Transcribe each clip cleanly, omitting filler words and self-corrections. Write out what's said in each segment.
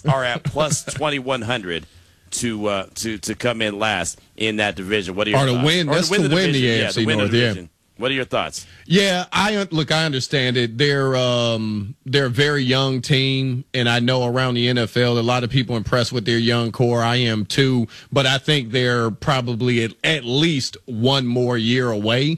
are at plus 2,100 to come in last in that division. What are your thoughts? That's to win the AFC North. Yeah. What are your thoughts? Yeah, I understand it. They're a very young team, and I know around the NFL, a lot of people impressed with their young core. I am too, but I think they're probably at least one more year away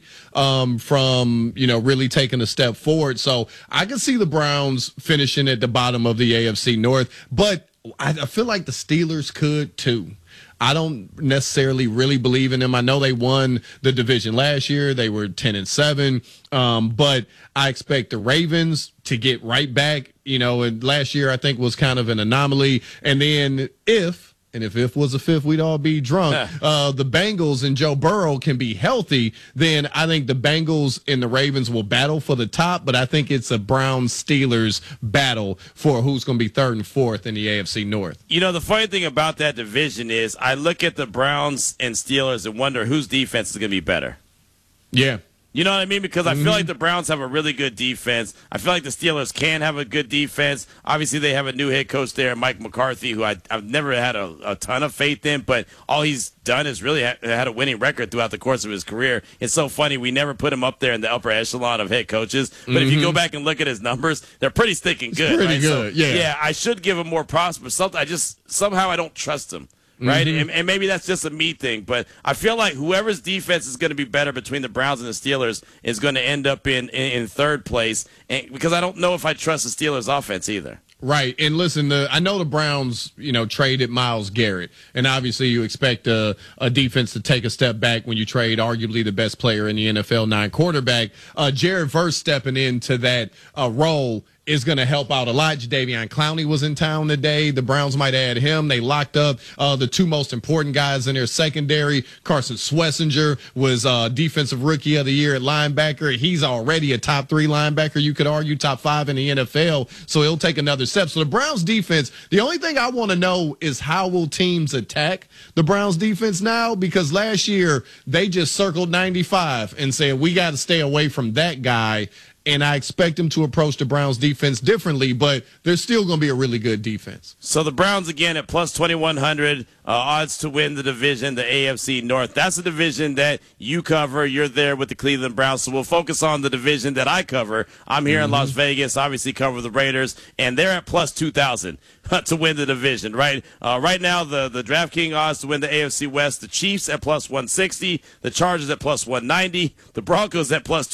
from really taking a step forward. So I can see the Browns finishing at the bottom of the AFC North, but I feel like the Steelers could too. I don't necessarily really believe in them. I know they won the division last year. They were 10-7. But I expect the Ravens to get right back. And last year I think was kind of an anomaly. And then if was a fifth, we'd all be drunk. The Bengals and Joe Burrow can be healthy, then I think the Bengals and the Ravens will battle for the top, but I think it's a Browns-Steelers battle for who's going to be third and fourth in the AFC North. The funny thing about that division is I look at the Browns and Steelers and wonder whose defense is going to be better. Yeah. You know what I mean? Because I feel like the Browns have a really good defense. I feel like the Steelers can have a good defense. Obviously, they have a new head coach there, Mike McCarthy, who I've never had a ton of faith in, but all he's done is really had a winning record throughout the course of his career. It's so funny. We never put him up there in the upper echelon of head coaches, but if you go back and look at his numbers, they're pretty stinking good. Pretty right? good, so, yeah. I should give him more props, but somehow I don't trust him. Right, and maybe that's just a me thing, but I feel like whoever's defense is going to be better between the Browns and the Steelers is going to end up in third place, because I don't know if I trust the Steelers' offense either. Right, and listen, I know the Browns, traded Myles Garrett, and obviously you expect a defense to take a step back when you trade arguably the best player in the NFL, 9 quarterback. Jared Verse stepping into that role is going to help out a lot. Jadeveon Clowney was in town today. The Browns might add him. They locked up the two most important guys in their secondary. Carson Schlesinger was Defensive Rookie of the Year at linebacker. He's already a top 3 linebacker. You could argue top 5 in the NFL. So he'll take another step. So the Browns defense, the only thing I want to know is how will teams attack the Browns defense now? Because last year they just circled 95 and said, we got to stay away from that guy. And I expect them to approach the Browns defense differently, but they're still going to be a really good defense. So the Browns, again, at plus 2,100, odds to win the division, the AFC North. That's a division that you cover. You're there with the Cleveland Browns, so we'll focus on the division that I cover. I'm here in Las Vegas, obviously cover the Raiders, and they're at plus 2,000 to win the division, right? Right now, the DraftKings odds to win the AFC West, the Chiefs at plus 160, the Chargers at plus 190, the Broncos at plus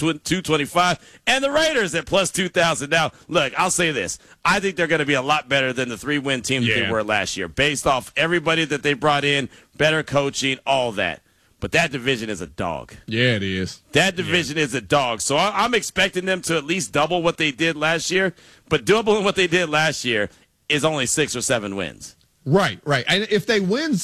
225, and the Raiders at plus 2,000. Now, look, I'll say this. I think they're going to be a lot better than the 3-win team that they were last year, based off everybody that they brought in, better coaching, all that. But that division is a dog. Yeah, it is. That division is a dog. So I'm expecting them to at least double what they did last year, but doubling what they did last year is only 6 or 7 wins. Right. And if they win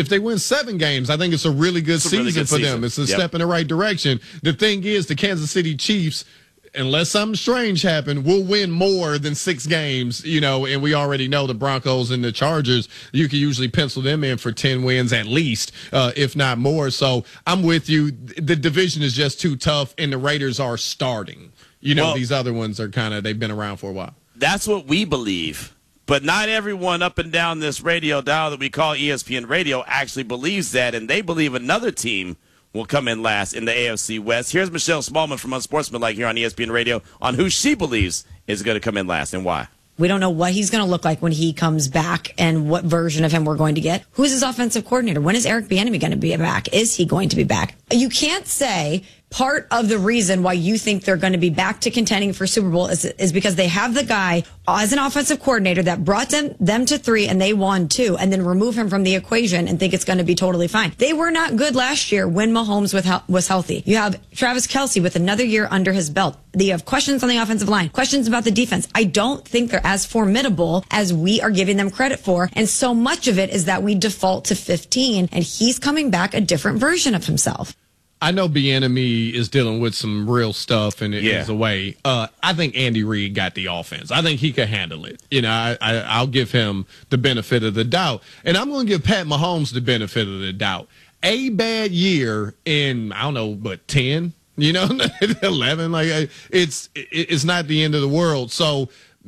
7 games, I think it's a really good season for them. It's a step in the right direction. The thing is, the Kansas City Chiefs, unless something strange happened, will win more than 6 games, and we already know the Broncos and the Chargers, you can usually pencil them in for 10 wins at least, if not more. So I'm with you. The division is just too tough, and the Raiders are starting. These other ones are they've been around for a while. That's what we believe. But not everyone up and down this radio dial that we call ESPN Radio actually believes that, and they believe another team will come in last in the AFC West. Here's Michelle Smallman from Unsportsmanlike here on ESPN Radio on who she believes is going to come in last and why. We don't know what he's going to look like when he comes back and what version of him we're going to get. Who's his offensive coordinator? When is Eric Bieniemy going to be back? Is he going to be back? You can't say part of the reason why you think they're going to be back to contending for Super Bowl is because they have the guy as an offensive coordinator that brought them to 3 and they won 2, and then remove him from the equation and think it's going to be totally fine. They were not good last year when Mahomes was healthy. You have Travis Kelce with another year under his belt. You have questions on the offensive line, questions about the defense. I don't think they're as formidable as we are giving them credit for. And so much of it is that we default to 15, and he's coming back a different version of himself. I know Bieniemy is dealing with some real stuff and it is away. I think Andy Reid got the offense. I think he could handle it. I'll give him the benefit of the doubt. And I'm going to give Pat Mahomes the benefit of the doubt. A bad year in, 10, 11, it's not the end of the world. So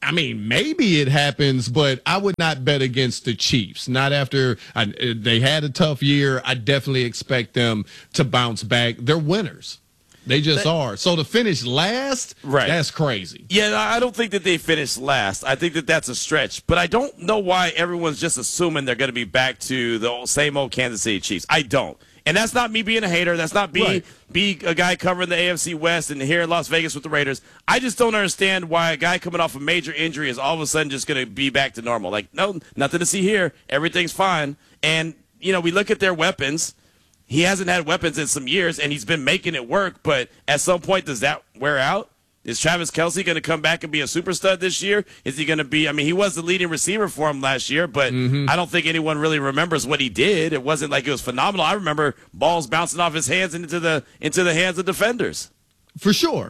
I mean, maybe it happens, but I would not bet against the Chiefs. Not after they had a tough year. I definitely expect them to bounce back. They're winners. They just are. So to finish last, right, that's crazy. Yeah, I don't think that they finished last. I think that that's a stretch. But I don't know why everyone's just assuming they're going to be back to the same old Kansas City Chiefs. I don't. And that's not me being a hater. That's not be a guy covering the AFC West and here in Las Vegas with the Raiders. I just don't understand why a guy coming off a major injury is all of a sudden just going to be back to normal. Like, no, nothing to see here. Everything's fine. And, you know, we look at their weapons. He hasn't had weapons in some years, and he's been making it work. But at some point, does that wear out? Is Travis Kelce going to come back and be a super stud this year? Is he going to be – I mean, he was the leading receiver for him last year, but I don't think anyone really remembers what he did. It wasn't like it was phenomenal. I remember balls bouncing off his hands and into the hands of defenders. For sure.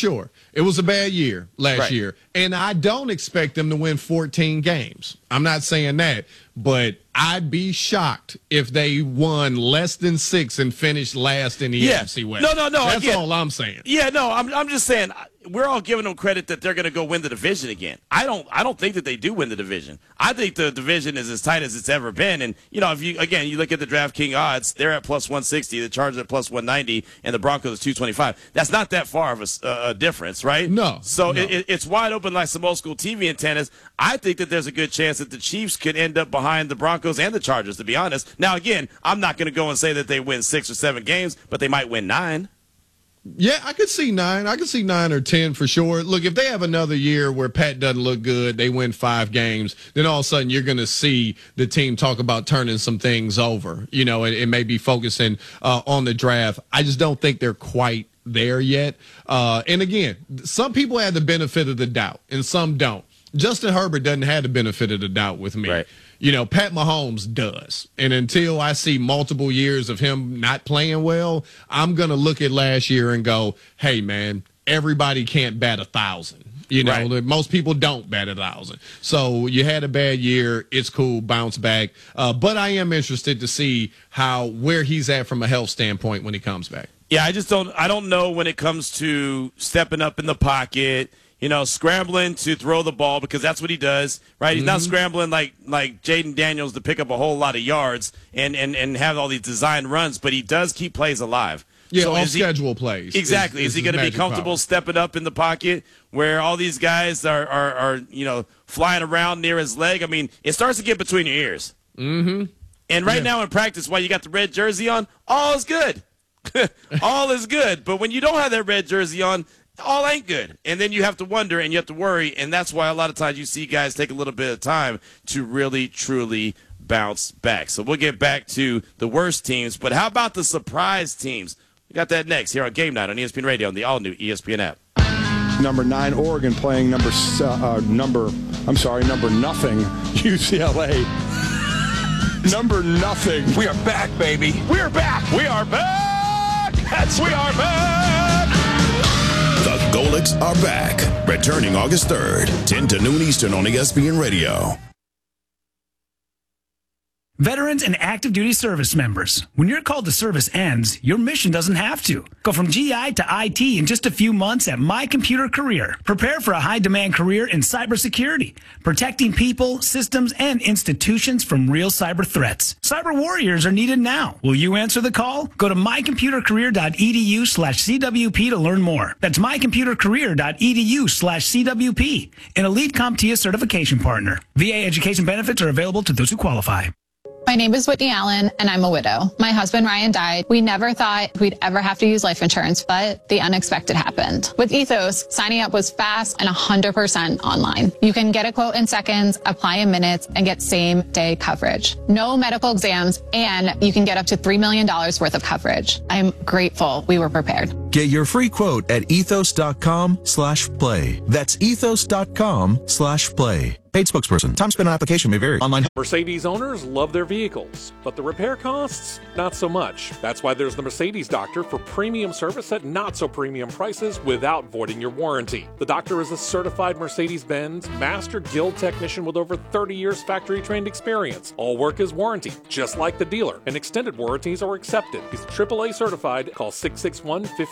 It was a bad year last year, and I don't expect them to win 14 games. I'm not saying that, but I'd be shocked if they won less than 6 and finished last in the NFC West. No. That's all I'm saying. Yeah, no, I'm just saying we're all giving them credit that they're going to go win the division again. I don't think that they do win the division. I think the division is as tight as it's ever been. And, you know, if you look at the DraftKings odds, they're at plus 160, the Chargers at plus 190, and the Broncos 225. That's not that far of a difference, right? No. So it's wide open like some old school TV antennas. I think that there's a good chance that the Chiefs could end up behind the Broncos and the Chargers, to be honest. Now, again, I'm not going to go and say that they win 6 or 7 games, but they might win 9. Yeah, I could see 9. I could see 9 or 10 for sure. Look, if they have another year where Pat doesn't look good, they win 5 games, then all of a sudden you're going to see the team talk about turning some things over, you know, and maybe focusing on the draft. I just don't think they're quite there yet. And again, some people have the benefit of the doubt and some don't. Justin Herbert doesn't have the benefit of the doubt with me. Right. You know, Pat Mahomes does. And until I see multiple years of him not playing well, I'm going to look at last year and go, hey, man, everybody can't bat 1,000. You know, most people don't bat 1,000. So you had a bad year. It's cool. Bounce back. But I am interested to see where he's at from a health standpoint when he comes back. Yeah, I don't know when it comes to stepping up in the pocket, you know, scrambling to throw the ball, because that's what he does, right? He's not scrambling like Jaden Daniels to pick up a whole lot of yards and have all these design runs, but he does keep plays alive. Yeah, so schedule plays. Exactly. Is he going to be comfortable stepping up in the pocket where all these guys are you know, flying around near his leg? I mean, it starts to get between your ears. Mm-hmm. And right now in practice, while you got the red jersey on, all is good. All is good. But when you don't have that red jersey on, all ain't good. And then you have to wonder and you have to worry, and that's why a lot of times you see guys take a little bit of time to really, truly bounce back. So we'll get back to the worst teams, but how about the surprise teams? We got that next here on Game Night on ESPN Radio on the all-new ESPN app. Number 9, Oregon playing number nothing, UCLA. Number nothing. We are back, baby. We are back. We are back. We are back. The Golics are back. Returning August 3rd, 10 to noon Eastern on ESPN Radio. Veterans and active duty service members, when your call to service ends, your mission doesn't have to. Go from GI to IT in just a few months at My Computer Career. Prepare for a high-demand career in cybersecurity, protecting people, systems, and institutions from real cyber threats. Cyber warriors are needed now. Will you answer the call? Go to mycomputercareer.edu/CWP to learn more. That's mycomputercareer.edu/CWP, an elite CompTIA certification partner. VA education benefits are available to those who qualify. My name is Whitney Allen, and I'm a widow. My husband, Ryan, died. We never thought we'd ever have to use life insurance, but the unexpected happened. With Ethos, signing up was fast and 100% online. You can get a quote in seconds, apply in minutes, and get same-day coverage. No medical exams, and you can get up to $3 million worth of coverage. I'm grateful we were prepared. Get your free quote at ethos.com/play. That's ethos.com/play. Paid spokesperson. Time spent on application may vary. Online. Mercedes owners love their vehicles, but the repair costs, not so much. That's why there's the Mercedes Doctor for premium service at not so premium prices without voiding your warranty. The Doctor is a certified Mercedes-Benz Master Guild technician with over 30 years factory trained experience. All work is warranty, just like the dealer, and extended warranties are accepted. He's AAA certified. Call 661-50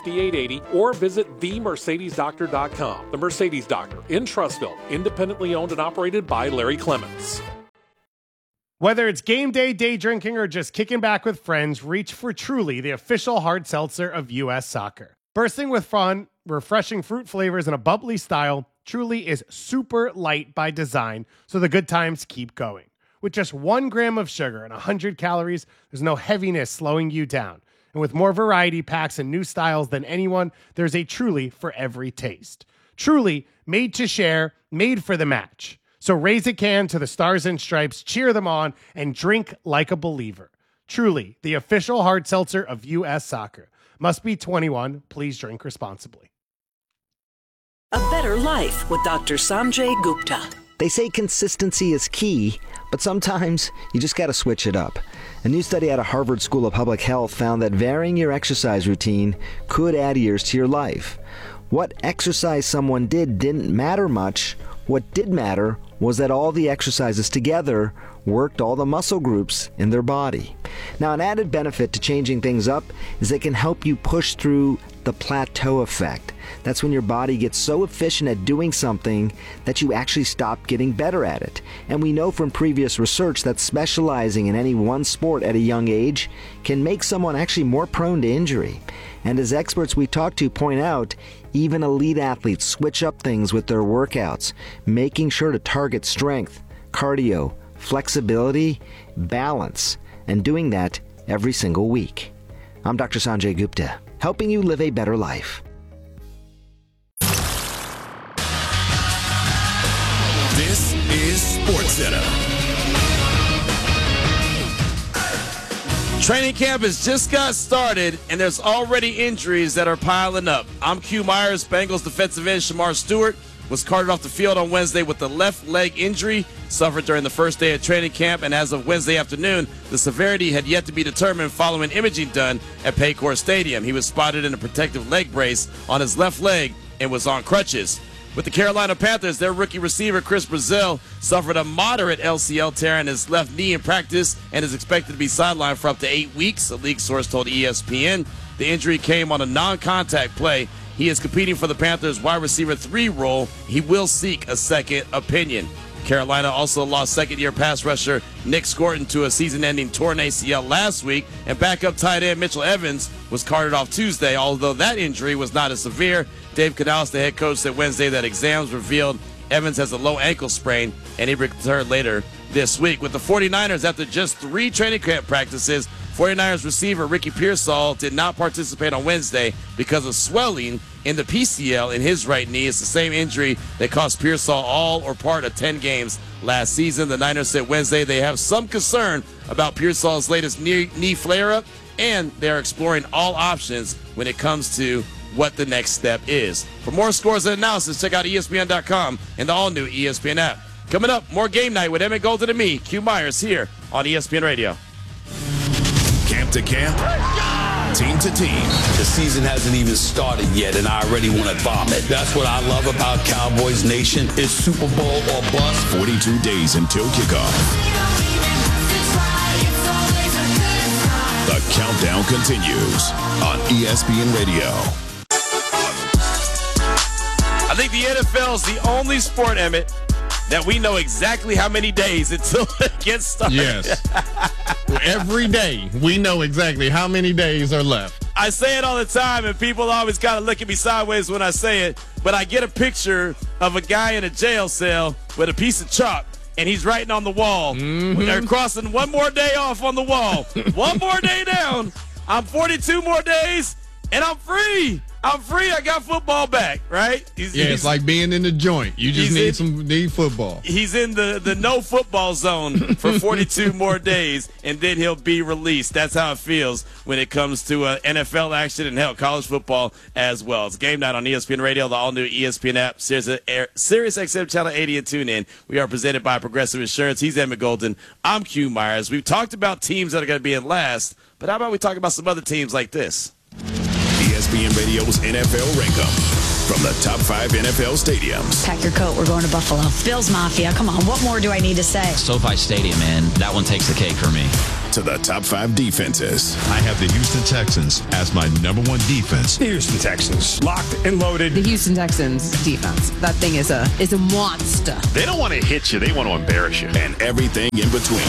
5880 or visit themercedesdoctor.com. The Mercedes Doctor in Trussville, independently owned and operated by Larry Clements. Whether it's game day, day drinking, or just kicking back with friends, reach for Truly, the official hard seltzer of U.S. Soccer. Bursting with fun, refreshing fruit flavors, and a bubbly style, Truly is super light by design, so the good times keep going. With just 1 gram of sugar and 100 calories, there's no heaviness slowing you down. And with more variety packs and new styles than anyone, there's a Truly for every taste. Truly, made to share, made for the match. So raise a can to the Stars and Stripes, cheer them on, and drink like a believer. Truly, the official hard seltzer of U.S. Soccer. Must be 21. Please drink responsibly. A better life with Dr. Sanjay Gupta. They say consistency is key, but sometimes you just got to switch it up. A new study out of Harvard School of Public Health found that varying your exercise routine could add years to your life. What exercise someone did didn't matter much. What did matter was that all the exercises together worked all the muscle groups in their body. Now, an added benefit to changing things up is they can help you push through the plateau effect. That's when your body gets so efficient at doing something that you actually stop getting better at it. And we know from previous research that specializing in any one sport at a young age can make someone actually more prone to injury. And as experts we talk to point out, even elite athletes switch up things with their workouts, making sure to target strength, cardio, flexibility, balance, and doing that every single week. I'm Dr. Sanjay Gupta, helping you live a better life. This is SportsCenter. Training camp has just got started, and there's already injuries that are piling up. I'm Q Myers. Bengals defensive end Shamar Stewart was carted off the field on Wednesday with a left leg injury suffered during the first day of training camp, and as of Wednesday afternoon, the severity had yet to be determined following imaging done at Paycor Stadium. He was spotted in a protective leg brace on his left leg and was on crutches. With the Carolina Panthers, their rookie receiver Chris Brazil suffered a moderate LCL tear in his left knee in practice and is expected to be sidelined for up to 8 weeks, a league source told ESPN. The injury came on a non-contact play. He is competing for the Panthers' wide receiver 3 role. He will seek a second opinion. Carolina also lost second-year pass rusher Nick Scorton to a season-ending torn ACL last week, and backup tight end Mitchell Evans was carted off Tuesday, although that injury was not as severe. Dave Canales, the head coach, said Wednesday that exams revealed Evans has a low ankle sprain, and he returned later this week. With the 49ers, after just 3 training camp practices, 49ers receiver Ricky Pearsall did not participate on Wednesday because of swelling in the PCL in his right knee. It's the same injury that cost Pearsall all or part of 10 games last season. The Niners said Wednesday they have some concern about Pearsall's latest knee flare-up, and they're exploring all options when it comes to what the next step is. For more scores and analysis, check out ESPN.com and the all-new ESPN app. Coming up, more Game Night with Emmett Golden and me, Q Myers, here on ESPN Radio. Camp to camp, team to team. The season hasn't even started yet, and I already want to vomit. That's what I love about Cowboys Nation. It's Super Bowl or bust. 42 days until kickoff. The countdown continues on ESPN Radio. I think the NFL is the only sport, Emmett, that we know exactly how many days until it gets started. Yes. Every day, we know exactly how many days are left. I say it all the time, and people always kind of look at me sideways when I say it, but I get a picture of a guy in a jail cell with a piece of chalk, and he's writing on the wall. They're crossing one more day off on the wall. One more day down. I'm 42 more days, and I'm free. I'm free. I got football back, right? It's like being in the joint. You just need football. He's in the no football zone for 42 more days, and then he'll be released. That's how it feels when it comes to NFL action and, hell, college football as well. It's Game Night on ESPN Radio, the all-new ESPN app, Sirius XM Channel 80, and TuneIn. We are presented by Progressive Insurance. He's Emmett Golden. I'm Q Myers. We've talked about teams that are going to be in last, but how about we talk about some other teams like this? ESPN Radio's NFL Rankum. from the top 5 NFL stadiums. Pack your coat. We're going to Buffalo. Bills Mafia. Come on. What more do I need to say? SoFi Stadium, man. That one takes the cake for me. To the top 5 defenses. I have the Houston Texans as my number 1 defense. The Houston Texans, locked and loaded. The Houston Texans defense. That thing is a monster. They don't want to hit you. They want to embarrass you. And everything in between.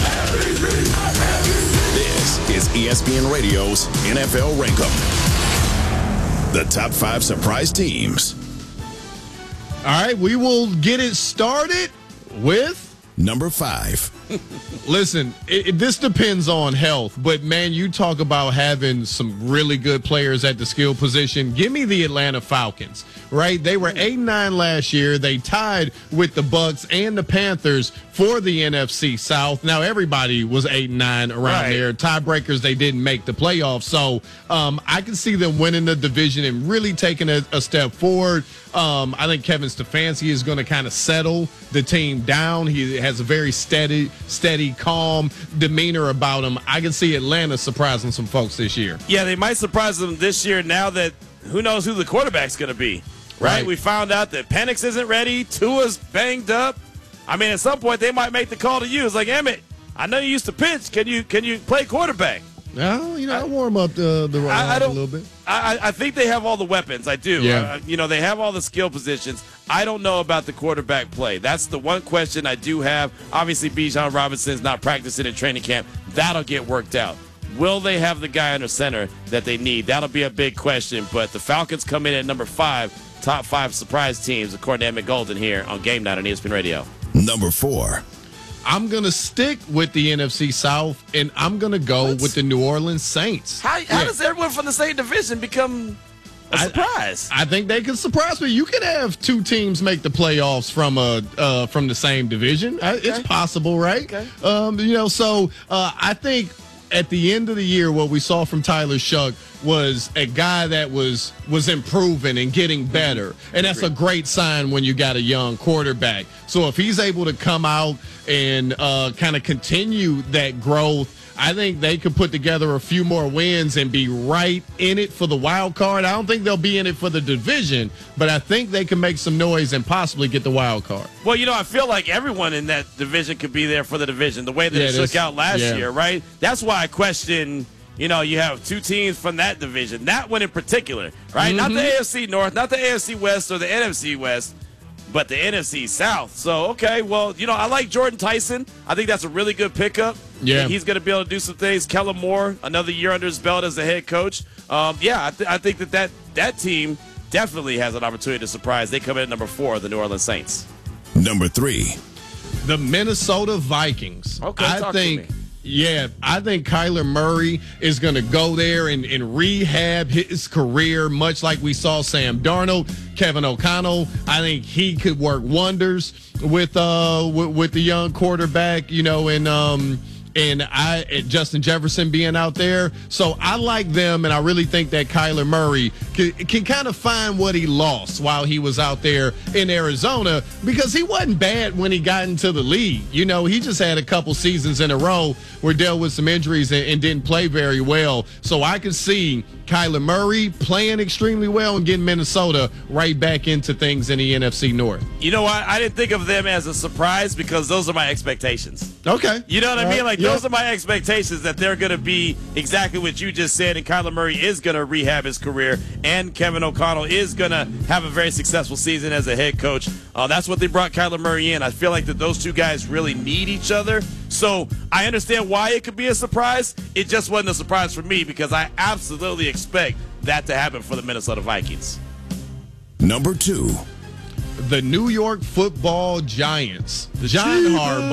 This is ESPN Radio's NFL Rankum. The top 5 surprise teams. All right, we will get it started with number 5. Listen, this depends on health, but man, you talk about having some really good players at the skill position. Give me the Atlanta Falcons, right? They were 8-9 last year. They tied with the Bucs and the Panthers for the NFC South. Now, everybody was 8-9 around there. Tiebreakers, they didn't make the playoffs. So I can see them winning the division and really taking a step forward. I think Kevin Stefanski is going to kind of settle the team down. He has a very steady, calm demeanor about him. I can see Atlanta surprising some folks this year. Yeah, they might surprise them this year now that who knows who the quarterback's going to be, right? We found out that Penix isn't ready. Tua's banged up. I mean, at some point, they might make the call to you. It's like, Emmett, I know you used to pitch. Can you play quarterback? Well, I warm up the a little bit. I think they have all the weapons. I do. Yeah. They have all the skill positions. I don't know about the quarterback play. That's the one question I do have. Obviously, Bijan Robinson's not practicing in training camp. That'll get worked out. Will they have the guy under center that they need? That'll be a big question. But the Falcons come in at number 5, top 5 surprise teams, according to Emmett Golden here on Game Night on ESPN Radio. Number 4. I'm going to stick with the NFC South, and I'm going to go with the New Orleans Saints. How does everyone from the same division become a surprise? I think they can surprise me. You can have 2 teams make the playoffs from the same division. Okay. It's possible, right? Okay. I think at the end of the year, what we saw from Tyler Shuck was a guy that was improving and getting better. And that's a great sign when you got a young quarterback. So if he's able to come out and kind of continue that growth, I think they could put together a few more wins and be right in it for the wild card. I don't think they'll be in it for the division, but I think they can make some noise and possibly get the wild card. Well, I feel like everyone in that division could be there for the division, the way that it shook out last year, right? That's why I question, you have 2 teams from that division, that one in particular, right? Not the AFC North, not the AFC West or the NFC West, but the NFC South. So, okay, well, I like Jordan Tyson. I think that's a really good pickup. Yeah. He's going to be able to do some things. Kellen Moore, another year under his belt as the head coach. I think that team definitely has an opportunity to surprise. They come in at number 4, the New Orleans Saints. Number 3. The Minnesota Vikings. Okay, talk to me. Yeah, I think Kyler Murray is going to go there and rehab his career, much like we saw Sam Darnold, Kevin O'Connell. I think he could work wonders with the young quarterback, and Justin Jefferson being out there. So I like them, and I really think that Kyler Murray can kind of find what he lost while he was out there in Arizona, because he wasn't bad when he got into the league. He just had a couple seasons in a row where dealt with some injuries and didn't play very well. So I can see Kyler Murray playing extremely well and getting Minnesota right back into things in the NFC North. You know what? I didn't think of them as a surprise because those are my expectations. Okay. You know what I mean? Like, those are my expectations, that they're going to be exactly what you just said, and Kyler Murray is going to rehab his career, and Kevin O'Connell is going to have a very successful season as a head coach. That's what they brought Kyler Murray in. I feel like that those two guys really need each other. So I understand why it could be a surprise. It just wasn't a surprise for me because I absolutely expect that to happen for the Minnesota Vikings. Number 2. The New York Football Giants. John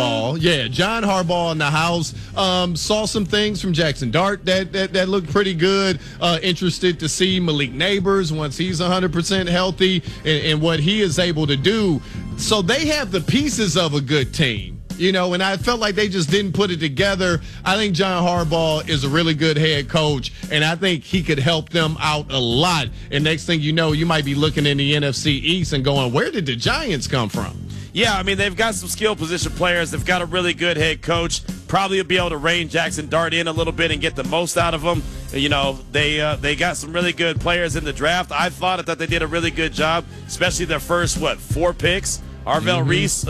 Harbaugh in the house. Saw some things from Jackson Dart that looked pretty good. Interested to see Malik Neighbors once he's 100% healthy and what he is able to do. So they have the pieces of a good team. And I felt like they just didn't put it together. I think John Harbaugh is a really good head coach, and I think he could help them out a lot. And next thing you know, you might be looking in the NFC East and going, where did the Giants come from? Yeah, I mean, they've got some skill position players. They've got a really good head coach. Probably will be able to rein Jackson Dart in a little bit and get the most out of him. You know, they got some really good players in the draft. I thought that they did a really good job, especially their first, 4 picks. Arvell Reese,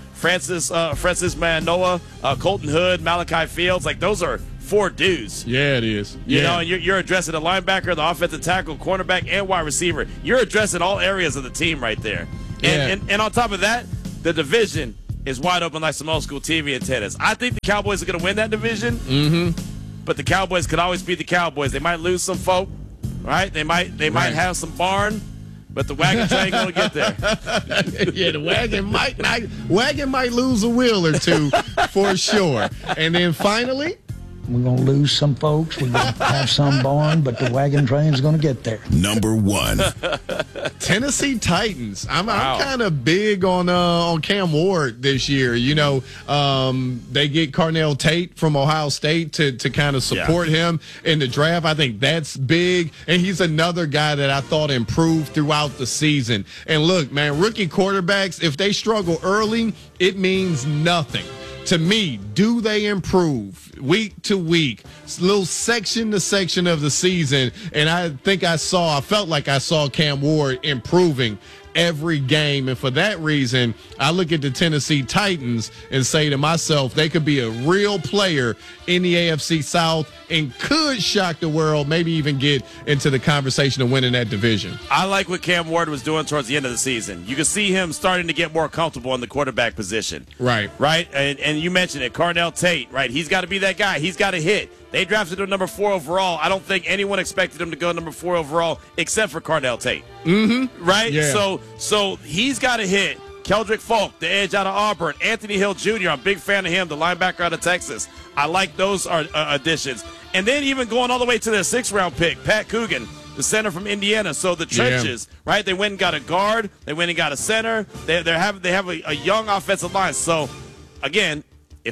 Francis Manoa, Colton Hood, Malachi Fields. Like, those are 4 dudes. Yeah, it is. You know, and you're addressing the linebacker, the offensive tackle, cornerback, and wide receiver. You're addressing all areas of the team right there. And on top of that, the division is wide open like some old school TV antennas. I think the Cowboys are going to win that division, but the Cowboys could always beat the Cowboys. They might lose some folk, right? They might have some barn, but the wagon train going to get there. Yeah, the wagon might lose a wheel or two for sure. And then finally, we're going to lose some folks. We're going to have some barn, but the wagon train's going to get there. Number 1. Tennessee Titans. I'm kind of big on Cam Ward this year. You know, they get Carnell Tate from Ohio State to kind of support him in the draft. I think that's big. And he's another guy that I thought improved throughout the season. And look, man, rookie quarterbacks, if they struggle early, it means nothing. To me, do they improve week to week, little section to section of the season? And I felt like I saw Cam Ward improving every game. And for that reason, I look at the Tennessee Titans and say to myself, they could be a real player in the AFC South and could shock the world, maybe even get into the conversation of winning that division. I like what Cam Ward was doing towards the end of the season. You can see him starting to get more comfortable in the quarterback position. Right. And you mentioned it, Carnell Tate, right? He's got to be that guy. He's got to hit. They drafted him number 4 overall. I don't think anyone expected him to go number 4 overall except for Carnell Tate. Right? Yeah. So he's got to hit. Keldrick Folk, the edge out of Auburn. Anthony Hill Jr., I'm a big fan of him, the linebacker out of Texas. I like those additions. And then even going all the way to their 6th-round pick, Pat Coogan, the center from Indiana. So the trenches, right? They went and got a guard. They went and got a center. They have a young offensive line. So, again, if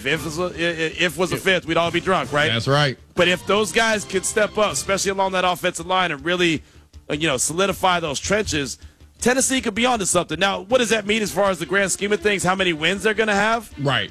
was a fifth, we'd all be drunk, right? That's right. But if those guys could step up, especially along that offensive line, and really, solidify those trenches, Tennessee could be onto something. Now, what does that mean as far as the grand scheme of things? How many wins they're going to have? Right.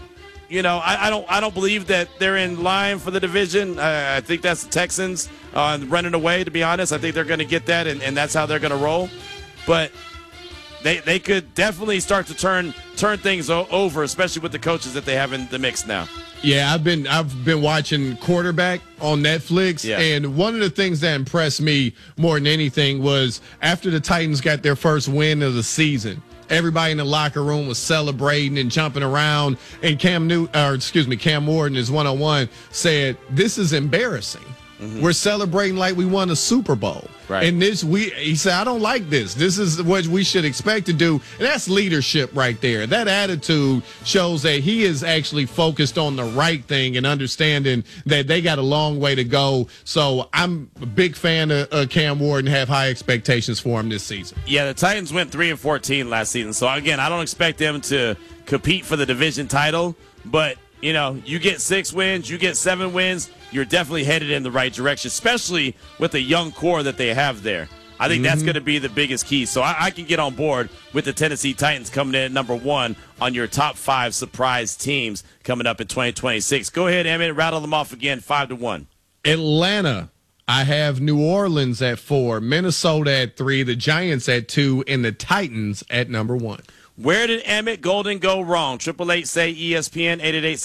I don't believe that they're in line for the division. I think that's the Texans running away, to be honest. I think they're going to get that, and that's how they're going to roll. But they could definitely start to turn things over, especially with the coaches that they have in the mix now. Yeah, I've been watching Quarterback on Netflix, and one of the things that impressed me more than anything was after the Titans got their first win of the season, everybody in the locker room was celebrating and jumping around, and Cam Ward in his one-on-one said, "This is embarrassing. We're celebrating like we won a Super Bowl." Right. And he said, "I don't like this. This is what we should expect to do." And that's leadership right there. That attitude shows that he is actually focused on the right thing and understanding that they got a long way to go. So I'm a big fan of Cam Ward and have high expectations for him this season. Yeah, the Titans went 3-14 last season. So, again, I don't expect them to compete for the division title. But, you get 6 wins, you get 7 wins, you're definitely headed in the right direction, especially with the young core that they have there. I think that's going to be the biggest key. So I can get on board with the Tennessee Titans coming in at number 1 on your top 5 surprise teams coming up in 2026. Go ahead, Emmett, rattle them off again, 5-1. Atlanta. I have New Orleans at 4, Minnesota at 3, the Giants at 2, and the Titans at number 1. Where did Emmett Golden go wrong? 888-SAY-ESPN,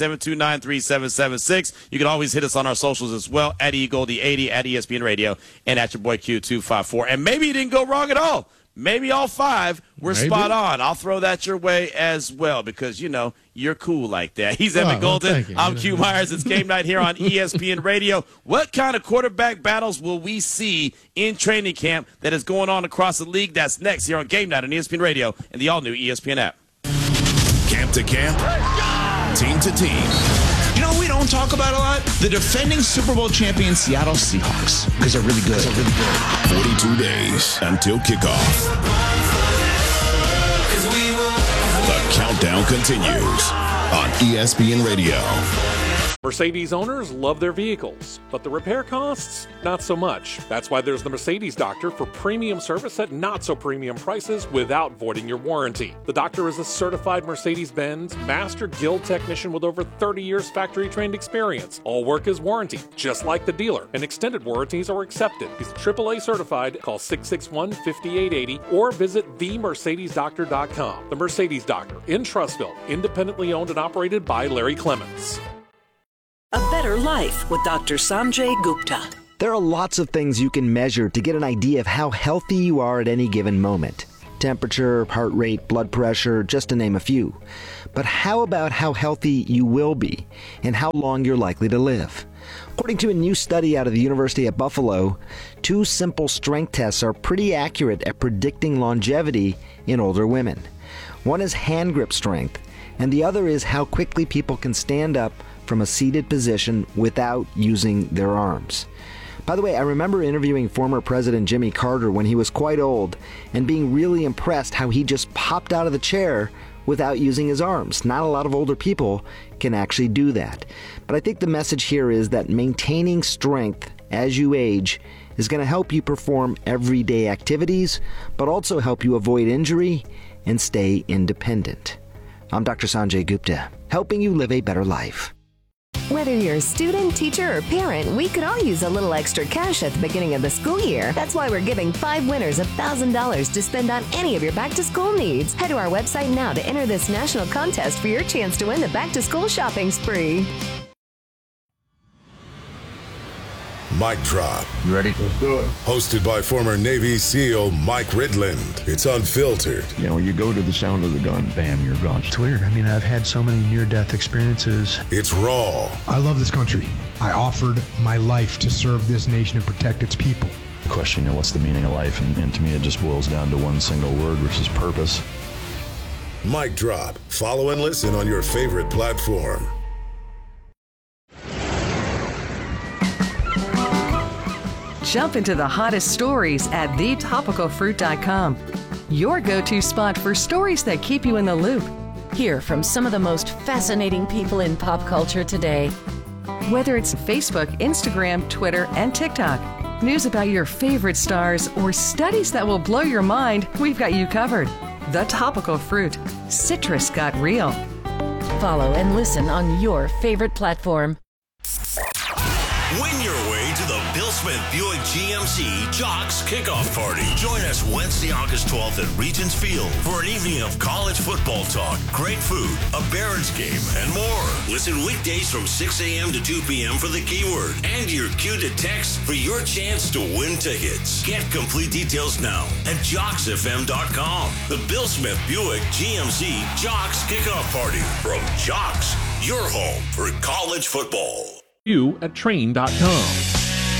888-729-3776. You can always hit us on our socials as well, at eGoldie80, at ESPN Radio, and at your boy Q254. And maybe you didn't go wrong at all. Maybe all 5 were spot on. I'll throw that your way as well because, you're cool like that. He's Emmett Golden. I'm Q Myers. It's game night here on ESPN Radio. What kind of quarterback battles will we see in training camp that is going on across the league? That's next here on Game Night on ESPN Radio and the all-new ESPN app. Camp to camp, team to team. We don't talk about a lot? The defending Super Bowl champion Seattle Seahawks. Because they're really good. 42 days until kickoff. The countdown continues on ESPN Radio. Mercedes owners love their vehicles, but the repair costs, not so much. That's why there's the Mercedes Doctor for premium service at not so premium prices without voiding your warranty. The Doctor is a certified Mercedes-Benz Master Guild technician with over 30 years factory-trained experience. All work is warranted, just like the dealer, and extended warranties are accepted. He's AAA certified. Call 661-5880 or visit themercedesdoctor.com. The Mercedes Doctor in Trussville, independently owned and operated by Larry Clements. A Better Life with Dr. Sanjay Gupta. There are lots of things you can measure to get an idea of how healthy you are at any given moment. Temperature, heart rate, blood pressure, just to name a few. But how about how healthy you will be and how long you're likely to live? According to a new study out of the University of Buffalo, 2 simple strength tests are pretty accurate at predicting longevity in older women. One is hand grip strength, and the other is how quickly people can stand up from a seated position without using their arms. By the way, I remember interviewing former President Jimmy Carter when he was quite old and being really impressed how he just popped out of the chair without using his arms. Not a lot of older people can actually do that. But I think the message here is that maintaining strength as you age is going to help you perform everyday activities, but also help you avoid injury and stay independent. I'm Dr. Sanjay Gupta, helping you live a better life. Whether you're a student, teacher, or parent, we could all use a little extra cash at the beginning of the school year. That's why we're giving 5 winners $1,000 to spend on any of your back-to-school needs. Head to our website now to enter this national contest for your chance to win the back-to-school shopping spree. Mic Drop. You ready? Let's do it. Hosted by former Navy SEAL Mike Ridland. It's unfiltered. You know, you go to the sound of the gun, bam, you're gone. It's weird. I mean, I've had so many near-death experiences. It's raw. I love this country. I offered my life to serve this nation and protect its people. Question, you know, what's the meaning of life? And to me, it just boils down to one single word, which is purpose. Mic Drop. Follow and listen on your favorite platform. Jump into the hottest stories at thetopicalfruit.com. Your go-to spot for stories that keep you in the loop. Hear from some of the most fascinating people in pop culture today. Whether it's Facebook, Instagram, Twitter, and TikTok, news about your favorite stars, or studies that will blow your mind, we've got you covered. The Topical Fruit. Citrus got real. Follow and listen on your favorite platform. Win your way to the Bill Smith Buick GMC Jocks Kickoff Party. Join us Wednesday, August 12th at Regents Field for an evening of college football talk, great food, a Barons game, and more. Listen weekdays from 6 a.m. to 2 p.m. for the keyword and your cue to text for your chance to win tickets. Get complete details now at JocksFM.com. The Bill Smith Buick GMC Jocks Kickoff Party from Jocks, your home for college football. You at train.com.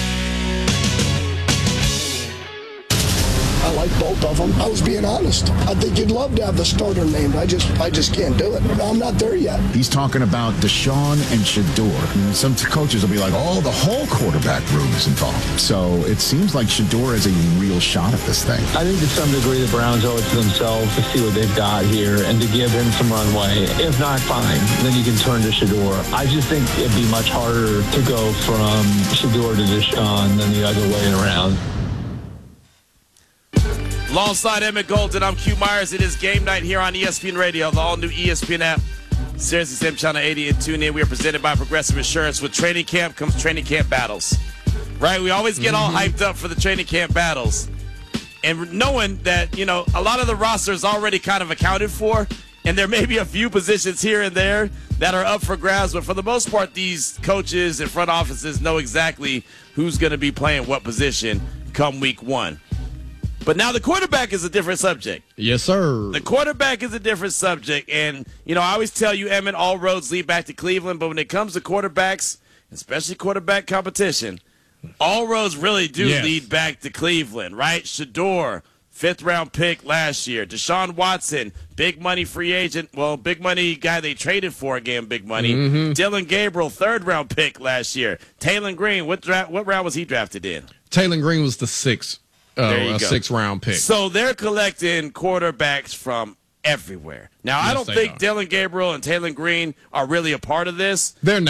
I like both of them. I was being honest. I think you'd love to have the starter named. I just can't do it. I'm not there yet. He's talking about Deshaun and Shedeur. And some coaches will be like, oh, the whole quarterback room is involved. So it seems like Shedeur has a real shot at this thing. I think to some degree the Browns owe it to themselves to see what they've got here and to give him some runway. If not, fine. Then you can turn to Shedeur. I just think it'd be much harder to go from Shedeur to Deshaun than the other way around. Alongside Emmett Golden, I'm Q Myers. It is game night here on ESPN Radio, the all-new ESPN app, SiriusXM Channel 80, and tune in. We are presented by Progressive Insurance. With training camp comes training camp battles, right? We always get all hyped up for the training camp battles. And knowing that, you know, a lot of the roster is already kind of accounted for, and there may be a few positions here and there that are up for grabs, but for the most part, these coaches and front offices know exactly who's going to be playing what position come week one. But now the quarterback is a different subject. Yes, sir. The quarterback is a different subject. And, you know, I always tell you, Emmett, all roads lead back to Cleveland. But when it comes to quarterbacks, especially quarterback competition, all roads really do lead back to Cleveland, right? Shedeur, 5th-round pick last year. Deshaun Watson, big money free agent. Well, big money guy they traded for again, big money. Dylan Gabriel, 3rd-round pick last year. Taylor Green, what round was he drafted in? Taylor Green was the 6th. A 6th-round pick. So they're collecting quarterbacks from everywhere. Now, I don't think Dylan Gabriel and Taylor Green are really a part of this. They're not.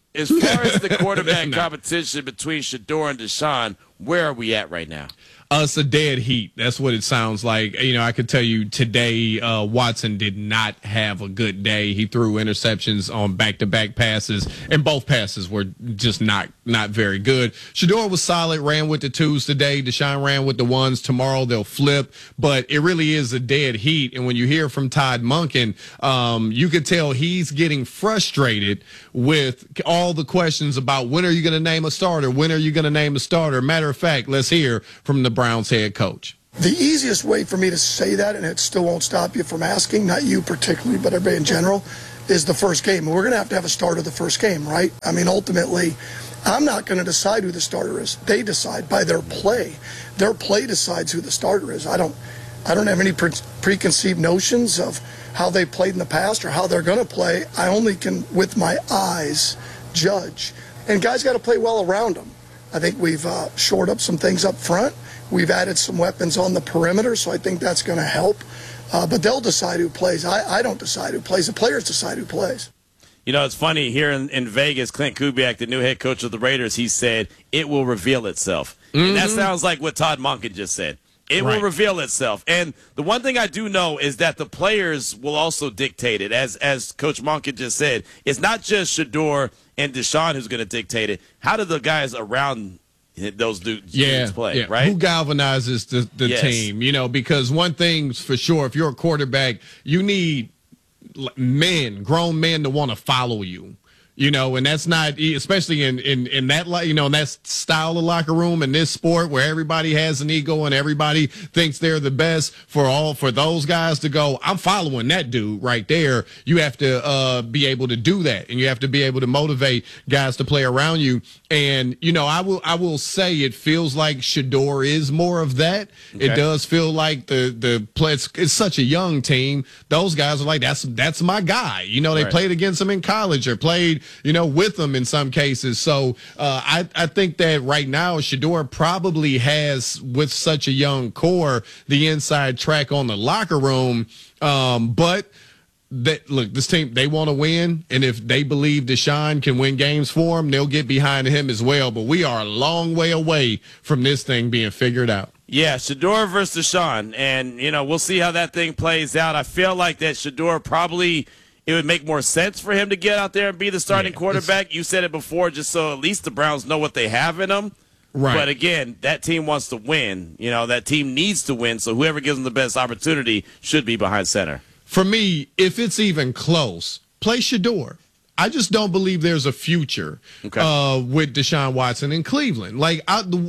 As far as the quarterback competition between Shedeur and Deshaun, where are we at right now? It's a dead heat. That's what it sounds like. You know, I could tell you today, Watson did not have a good day. He threw interceptions on back-to-back passes, and both passes were just not very good. Shedeur was solid, ran with the twos today. Deshaun ran with the ones. Tomorrow they'll flip, but it really is a dead heat. And when you hear from Todd Monken, you could tell he's getting frustrated with all the questions about when are you going to name a starter? When are you going to name a starter? Matter of fact, let's hear from the Browns head coach. The easiest way for me to say that, and it still won't stop you from asking, not you particularly, but everybody in general, is the first game. We're going to have a starter the first game, right? I mean, ultimately, I'm not going to decide who the starter is. They decide by their play. Their play decides who the starter is. I don't have any preconceived notions of how they played in the past or how they're going to play. I only can, with my eyes, judge. And guys got to play well around them. I think we've shored up some things up front. We've added some weapons on the perimeter, so I think that's going to help. But they'll decide who plays. I don't decide who plays. The players decide who plays. You know, it's funny, here in Vegas, Clint Kubiak, the new head coach of the Raiders, he said, it will reveal itself. Mm-hmm. And that sounds like what Todd Monken just said. It will reveal itself. And the one thing I do know is that the players will also dictate it. As Coach Monken just said, it's not just Shedeur and Deshaun who's going to dictate it. How do the guys around those dudes play, right? Who galvanizes the team? You know, because one thing's for sure, if you're a quarterback, you need grown men to want to follow you. You know, and that's not, especially in that, you know, in that style of locker room in this sport where everybody has an ego and everybody thinks they're the best. For those guys to go, I'm following that dude right there. You have to be able to do that, and you have to be able to motivate guys to play around you. And you know, I will say it feels like Shedeur is more of that. Okay. It does feel like the play. It's such a young team. Those guys are like, that's my guy. You know, they played against him in college or played, you know, with them in some cases. So I think that right now Shedeur probably has, with such a young core, the inside track on the locker room. But look, this team, they want to win, and if they believe Deshaun can win games for them, they'll get behind him as well. But we are a long way away from this thing being figured out. Yeah, Shedeur versus Deshaun, and, you know, we'll see how that thing plays out. I feel like that Shedeur probably – it would make more sense for him to get out there and be the starting quarterback. You said it before, just so at least the Browns know what they have in them. Right. But again, that team wants to win. You know, that team needs to win, so whoever gives them the best opportunity should be behind center. For me, if it's even close, play Shedeur. I just don't believe there's a future with Deshaun Watson in Cleveland. Like,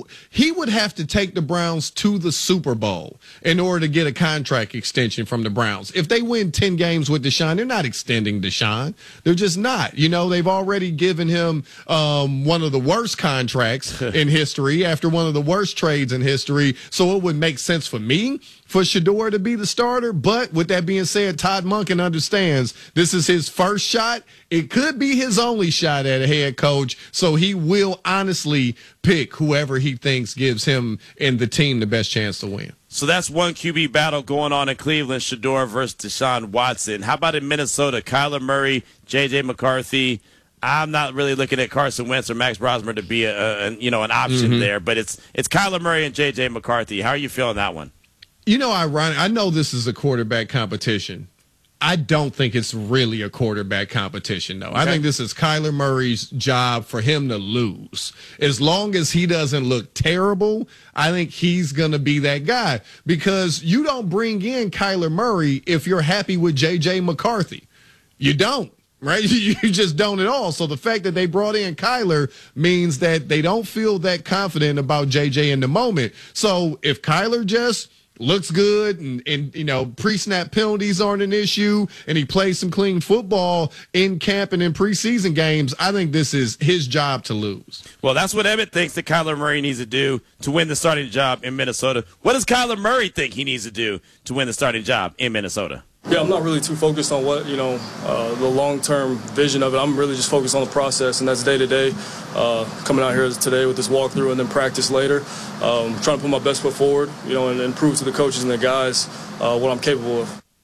he would have to take the Browns to the Super Bowl in order to get a contract extension from the Browns. If they win 10 games with Deshaun, they're not extending Deshaun. They're just not. You know, they've already given him one of the worst contracts in history after one of the worst trades in history. So it would make sense for me for Shedeur to be the starter. But with that being said, Todd Monken understands this is his first shot. It could be his only shot at a head coach, so he will honestly pick whoever he thinks gives him and the team the best chance to win. So that's one QB battle going on in Cleveland, Shedeur versus Deshaun Watson. How about in Minnesota, Kyler Murray, J.J. McCarthy? I'm not really looking at Carson Wentz or Max Brosmer to be an option there, but it's Kyler Murray and J.J. McCarthy. How are you feeling that one? You know, I know this is a quarterback competition. I don't think it's really a quarterback competition, though. Okay. I think this is Kyler Murray's job for him to lose. As long as he doesn't look terrible, I think he's going to be that guy. Because you don't bring in Kyler Murray if you're happy with J.J. McCarthy. You don't. Right? You just don't at all. So the fact that they brought in Kyler means that they don't feel that confident about J.J. in the moment. So if Kyler just looks good and you know, pre-snap penalties aren't an issue and he plays some clean football in camp and in preseason games, I think this is his job to lose. Well, that's what Emmett thinks that Kyler Murray needs to do to win the starting job in Minnesota. What does Kyler Murray think he needs to do to win the starting job in Minnesota? Yeah, I'm not really too focused on what, the long-term vision of it. I'm really just focused on the process, and that's day-to-day. Coming out here today with this walkthrough and then practice later. Trying to put my best foot forward, and prove to the coaches and the guys what I'm capable of.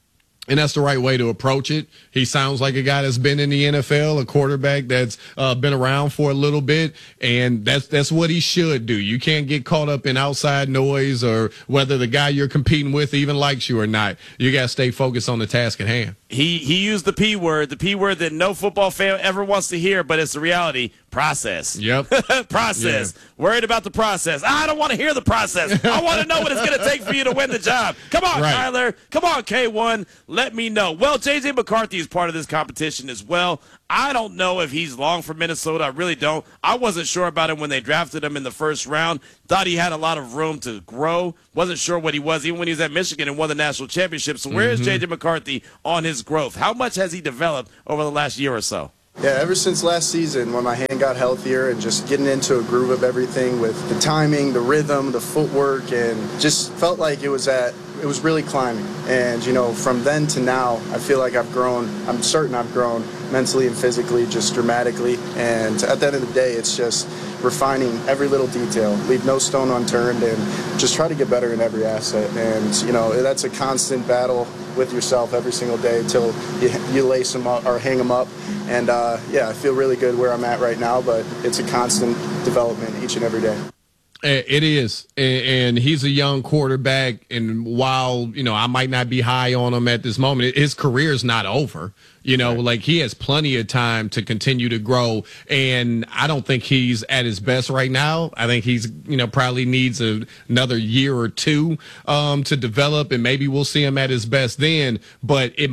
And that's the right way to approach it. He sounds like a guy that's been in the NFL, a quarterback that's been around for a little bit, and that's what he should do. You can't get caught up in outside noise or whether the guy you're competing with even likes you or not. You got to stay focused on the task at hand. He used the P word that no football fan ever wants to hear, but it's the reality. Process. Yep. Process. Yeah. Worried about the process. I don't want to hear the process. I want to know what it's going to take for you to win the job. Come on, right. Tyler. Come on, K1. Let me know. Well, J.J. McCarthy is part of this competition as well. I don't know if he's long for Minnesota. I really don't. I wasn't sure about him when they drafted him in the first round. Thought he had a lot of room to grow. Wasn't sure what he was, even when he was at Michigan and won the national championship. So where is J.J. McCarthy on his growth? How much has he developed over the last year or so? Yeah, ever since last season when my hand got healthier and just getting into a groove of everything with the timing, the rhythm, the footwork, and just felt like it was really climbing. And, from then to now, I feel like I've grown. I'm certain I've grown mentally and physically just dramatically. And at the end of the day, it's just refining every little detail, leave no stone unturned, and just try to get better in every asset. And, that's a constant battle with yourself every single day until you lace them up or hang them up. And, I feel really good where I'm at right now, but it's a constant development each and every day. It is, and he's a young quarterback, and while, I might not be high on him at this moment, his career is not over. Like he has plenty of time to continue to grow, and I don't think he's at his best right now. I think he's, probably needs another year or two to develop, and maybe we'll see him at his best then, but it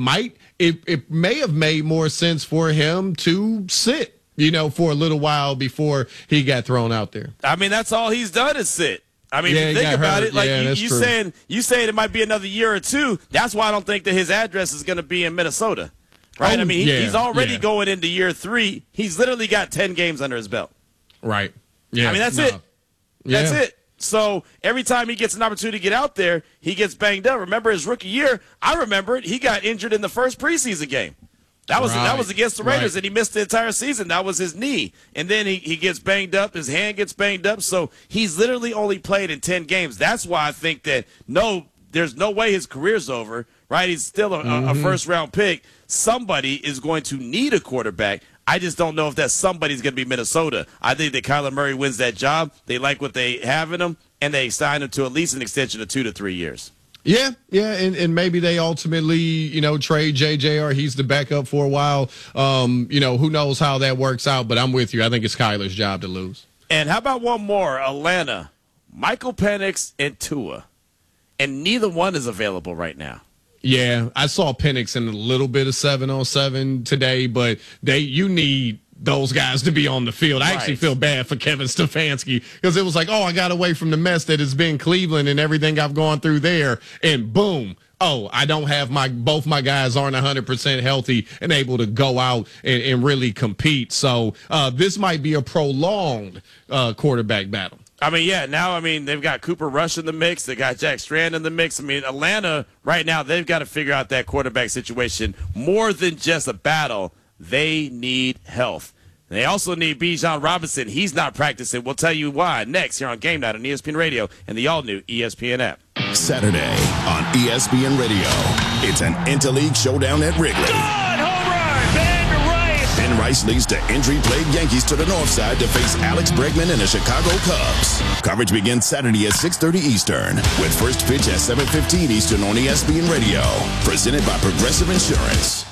may have made more sense for him to sit, for a little while before he got thrown out there. I mean, that's all he's done is sit. I mean, if you think about it, like you saying it might be another year or two. That's why I don't think that his address is going to be in Minnesota, right? I mean, he's already going into year 3. He's literally got 10 games under his belt. Right. Yeah. I mean, that's it. That's it. So every time he gets an opportunity to get out there, he gets banged up. Remember his rookie year? I remember it. He got injured in the first preseason game. That was against the Raiders, and he missed the entire season. That was his knee. And then he gets banged up. His hand gets banged up. So he's literally only played in 10 games. That's why I think that, there's no way his career's over, right? He's still a first-round pick. Somebody is going to need a quarterback. I just don't know if that somebody's going to be Minnesota. I think that Kyler Murray wins that job. They like what they have in him, and they sign him to at least an extension of 2 to 3 years. Yeah, and maybe they ultimately, trade JJ or he's the backup for a while. Who knows how that works out, but I'm with you. I think it's Kyler's job to lose. And how about one more? Atlanta, Michael Penix and Tua, and neither one is available right now. Yeah, I saw Penix in a little bit of 7-on-7 today, but you need those guys to be on the field. I actually feel bad for Kevin Stefanski because it was like, I got away from the mess that has been Cleveland and everything I've gone through there, and boom, I don't have both my guys aren't 100% healthy and able to go out and really compete. So this might be a prolonged quarterback battle. They've got Cooper Rush in the mix. They got Jack Strand in the mix. Atlanta right now, they've got to figure out that quarterback situation more than just a battle. They need health. They also need Bijan Robinson. He's not practicing. We'll tell you why next here on Game Night on ESPN Radio and the all-new ESPN app. Saturday on ESPN Radio, it's an interleague showdown at Wrigley. Home run, Ben Rice leads the injury-plagued Yankees to the north side to face Alex Bregman and the Chicago Cubs. Coverage begins Saturday at 6:30 Eastern with first pitch at 7:15 Eastern on ESPN Radio. Presented by Progressive Insurance.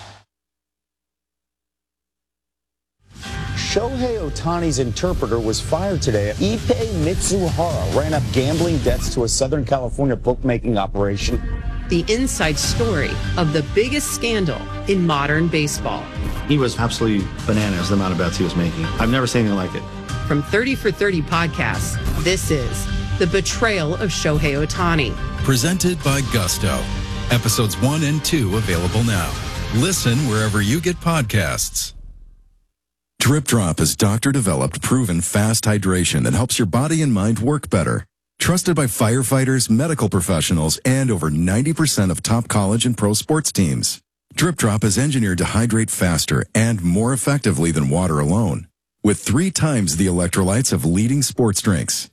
Shohei Ohtani's interpreter was fired today. Ippei Mitsuhara ran up gambling debts to a Southern California bookmaking operation. The inside story of the biggest scandal in modern baseball. He was absolutely bananas, the amount of bets he was making. I've never seen anything like it. From 30 for 30 podcasts, this is The Betrayal of Shohei Ohtani. Presented by Gusto. Episodes 1 and 2 available now. Listen wherever you get podcasts. Drip Drop is doctor-developed, proven fast hydration that helps your body and mind work better. Trusted by firefighters, medical professionals, and over 90% of top college and pro sports teams. Drip Drop is engineered to hydrate faster and more effectively than water alone, with 3 times the electrolytes of leading sports drinks.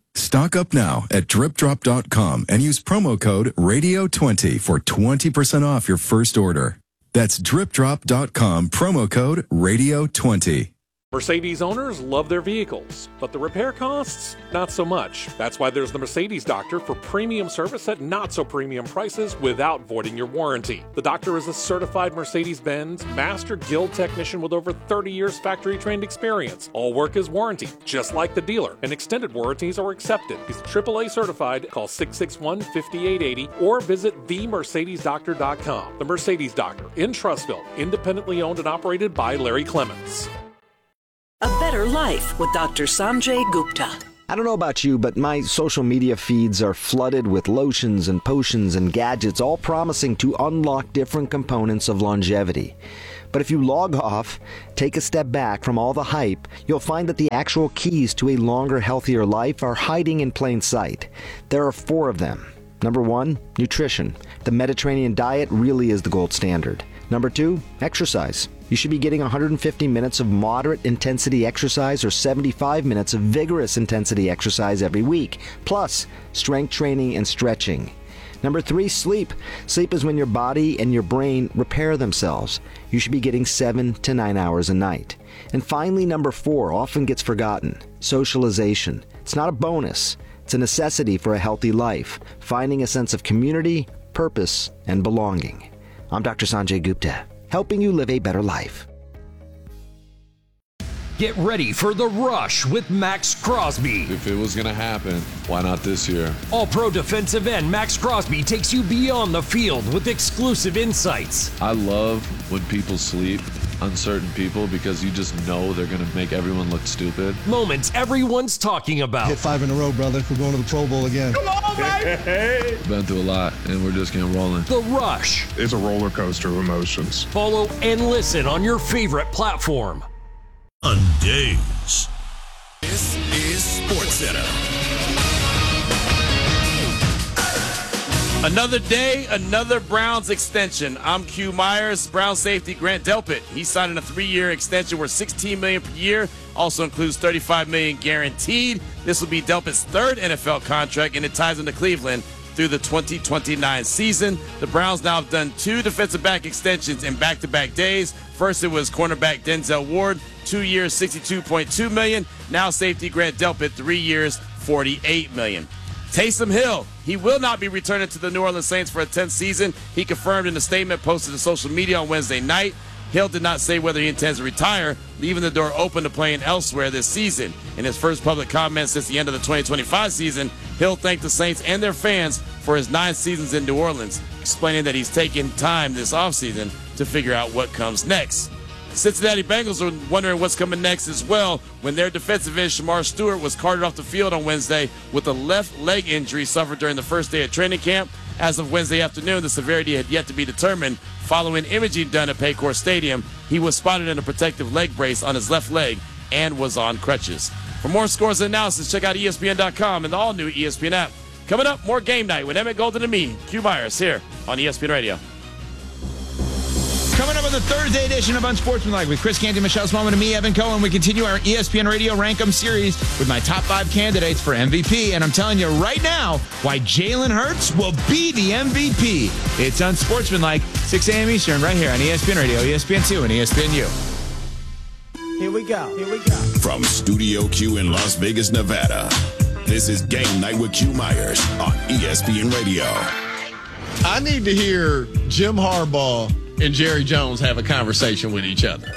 Stock up now at DripDrop.com and use promo code RADIO20 for 20% off your first order. That's DripDrop.com, promo code RADIO20. Mercedes owners love their vehicles, but the repair costs, not so much. That's why there's the Mercedes Doctor for premium service at not so premium prices without voiding your warranty. The Doctor is a certified Mercedes-Benz Master Guild technician with over 30 years factory-trained experience. All work is warranty, just like the dealer, and extended warranties are accepted. He's AAA certified. Call 661-5880 or visit themercedesdoctor.com. The Mercedes Doctor in Trussville, independently owned and operated by Larry Clements. A better life with Dr. Sanjay Gupta. I don't know about you, but my social media feeds are flooded with lotions and potions and gadgets, all promising to unlock different components of longevity. But if you log off, take a step back from all the hype, you'll find that the actual keys to a longer, healthier life are hiding in plain sight. There are 4 of them. Number 1, nutrition. The Mediterranean diet really is the gold standard. Number 2, exercise. You should be getting 150 minutes of moderate intensity exercise or 75 minutes of vigorous intensity exercise every week, plus strength training and stretching. Number 3, sleep. Sleep is when your body and your brain repair themselves. You should be getting 7 to 9 hours a night. And finally, number 4 often gets forgotten. Socialization. It's not a bonus. It's a necessity for a healthy life. Finding a sense of community, purpose, and belonging. I'm Dr. Sanjay Gupta, helping you live a better life. Get ready for The Rush with Max Crosby. If it was going to happen, why not this year? All-Pro defensive end Max Crosby takes you beyond the field with exclusive insights. I love when people sleep on certain people because you just know they're going to make everyone look stupid. Moments everyone's talking about. Hit 5 in a row, brother. We're going to the Pro Bowl again. Come on, baby! Been through a lot, and we're just getting rolling. The Rush. It's a roller coaster of emotions. Follow and listen on your favorite platform. On Days. This is SportsCenter. Another day, another Browns extension. I'm Q Myers. Brown safety Grant Delpit. He signed a 3-year extension worth $16 million per year. Also includes $35 million guaranteed. This will be Delpit's 3rd NFL contract, and it ties into Cleveland through the 2029 season. The Browns now have done 2 defensive back extensions in back-to-back days. First, it was cornerback Denzel Ward, 2 years, $62.2 million. Now safety Grant Delpit, 3 years, $48 million. Taysom Hill, he will not be returning to the New Orleans Saints for a 10th season. He confirmed in a statement posted to social media on Wednesday night. Hill did not say whether he intends to retire, leaving the door open to playing elsewhere this season. In his first public comment since the end of the 2025 season, Hill thanked the Saints and their fans for his 9 seasons in New Orleans, explaining that he's taking time this offseason to figure out what comes next. Cincinnati Bengals are wondering what's coming next as well when their defensive end Shamar Stewart was carted off the field on Wednesday with a left leg injury suffered during the first day of training camp. As of Wednesday afternoon, the severity had yet to be determined. Following imaging done at Paycor Stadium, he was spotted in a protective leg brace on his left leg and was on crutches. For more scores and analysis, check out ESPN.com and the all-new ESPN app. Coming up, more Game Night with Emmett Golden and me, Q Myers, here on ESPN Radio. Coming up on the Thursday edition of Unsportsmanlike with Chris Canty, Michelle Smallman, and me, Evan Cohen. We continue our ESPN Radio Rank 'em series with my top 5 candidates for MVP. And I'm telling you right now why Jalen Hurts will be the MVP. It's Unsportsmanlike, 6 a.m. Eastern, right here on ESPN Radio, ESPN2, and ESPNU. Here we go. From Studio Q in Las Vegas, Nevada, this is Game Night with Q Myers on ESPN Radio. I need to hear Jim Harbaugh and Jerry Jones have a conversation with each other.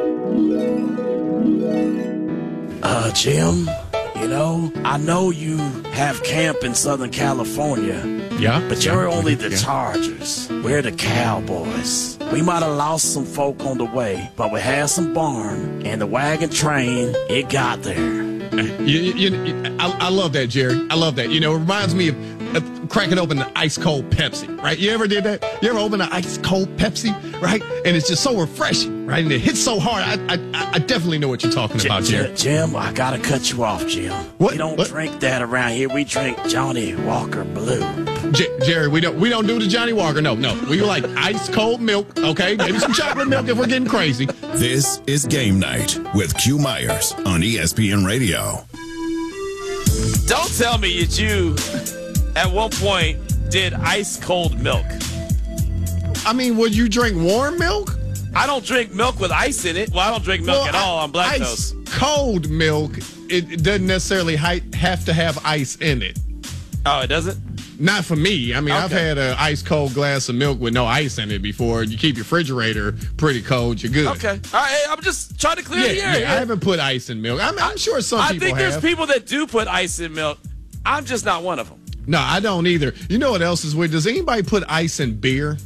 Jim, I know you have camp in Southern California. Yeah. But you're only the Chargers. We're the Cowboys. We might have lost some folk on the way, but we had some barn, and the wagon train, it got there. I love that, Jerry. I love that. It reminds me of cracking open an ice cold Pepsi, right? You ever did that? You ever open an ice cold Pepsi, right? And it's just so refreshing, right? And it hits so hard. I definitely know what you're talking about, Jerry. Jim, I gotta cut you off, Jim. What? We don't drink that around here. We drink Johnny Walker Blue. Jerry, we don't do the Johnny Walker. No. We like ice cold milk, okay? Maybe some chocolate milk if we're getting crazy. This is Game Night with Q Myers on ESPN Radio. Don't tell me that you, at one point, did ice cold milk. I mean, would you drink warm milk? I don't drink milk with ice in it. Well, I don't drink milk at all. I'm lactose. Ice cold milk, it doesn't necessarily have to have ice in it. Oh, it doesn't? Not for me. I mean, Okay. I've had an ice cold glass of milk with no ice in it before. You keep your refrigerator pretty cold, you're good. Okay. All right, I'm just trying to clear the air. Yeah, I haven't put ice in milk. I'm sure some people have. I think there's people that do put ice in milk. I'm just not one of them. No, I don't either. You know what else is weird? Does anybody put ice in beer?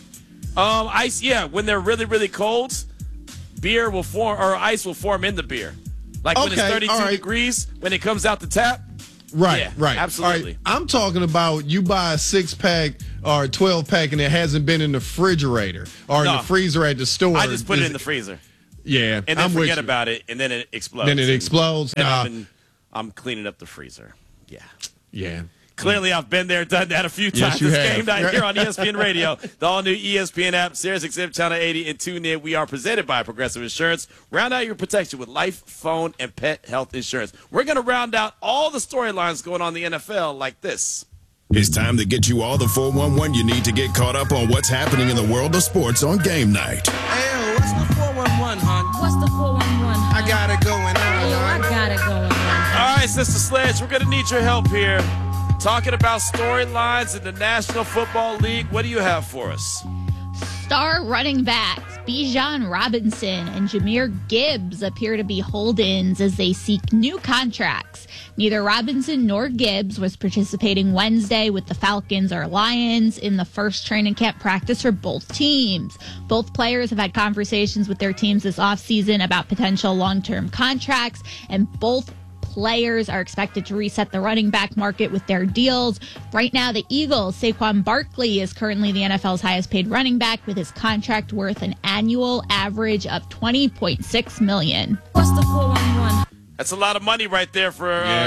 Ice, yeah. When they're really, really cold, beer will form, or ice will form in the beer. Like when it's 32 degrees, when it comes out the tap. Right, yeah, right. Absolutely. All right, I'm talking about you buy a 6-pack or a 12-pack and it hasn't been in the refrigerator or in the freezer at the store. I just put it in the freezer. Yeah, and then forget about it, and then it explodes. Then it explodes. And I'm cleaning up the freezer. Yeah. Yeah. Clearly, I've been there, done that a few times. Yes, you It's have. game night here on ESPN Radio, the all-new ESPN app, SiriusXM Channel 80, and tune in. We are presented by Progressive Insurance. Round out your protection with life, phone, and pet health insurance. We're going to round out all the storylines going on in the NFL like this. It's time to get you all the 411 you need to get caught up on what's happening in the world of sports on game night. Hey, what's the 411, hon? What's the 411? I got it going on. I got it going on. All right, Sister Sledge, we're going to need your help here. Talking about storylines in the National Football League, what do you have for us? Star running backs Bijan Robinson and Jahmyr Gibbs appear to be hold-ins as they seek new contracts. Neither Robinson nor Gibbs was participating Wednesday with the Falcons or Lions in the first training camp practice for both teams. Both players have had conversations with their teams this offseason about potential long-term contracts, and both players are expected to reset the running back market with their deals. Right now, the Eagles' Saquon Barkley is currently the NFL's highest paid running back with his contract worth an annual average of $20.6 million. What's the 411? That's a lot of money right there for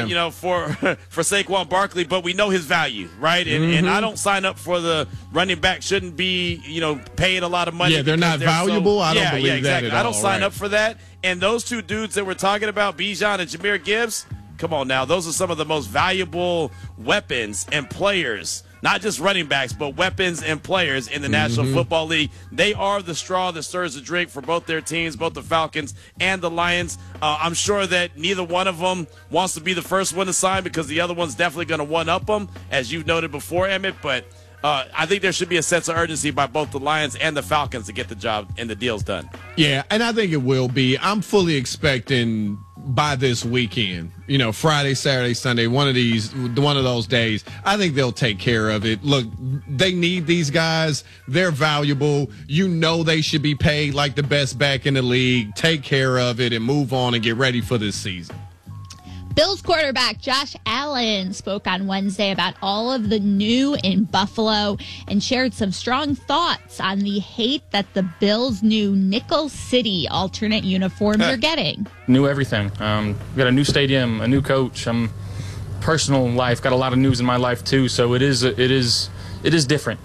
for Saquon Barkley, but we know his value, right? And I don't sign up for the running back shouldn't be, paid a lot of money. Yeah, they're not valuable. I don't believe that at all. I don't sign up for that. And those two dudes that we're talking about, Bijan and Jahmyr Gibbs, come on now. Those are some of the most valuable weapons and players, not just running backs, but weapons and players in the National Football League. They are the straw that stirs the drink for both their teams, both the Falcons and the Lions. I'm sure that neither one of them wants to be the first one to sign because the other one's definitely going to one-up them, as you've noted before, Emmett. But I think there should be a sense of urgency by both the Lions and the Falcons to get the job and the deals done. Yeah, and I think it will be. I'm fully expecting by this weekend, Friday, Saturday, Sunday, one of those days, I think they'll take care of it. Look, they need these guys. They're valuable. They should be paid like the best back in the league. Take care of it and move on and get ready for this season. Bills quarterback Josh Allen spoke on Wednesday about all of the new in Buffalo and shared some strong thoughts on the hate that the Bills' new Nickel City alternate uniforms are getting. New everything. We got a new stadium, a new coach. Personal life, got a lot of news in my life too. So it is different.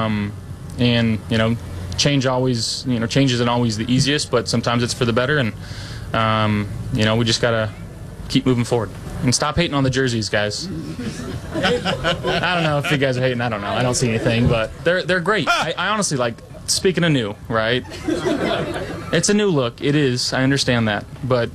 And change always, change isn't always the easiest, but sometimes it's for the better. And we just gotta keep moving forward and stop hating on the jerseys, guys. I don't know if you guys are hating. I don't know. I don't see anything, but they're great. I honestly like. Speaking of new, right? It's a new look. It is. I understand that, but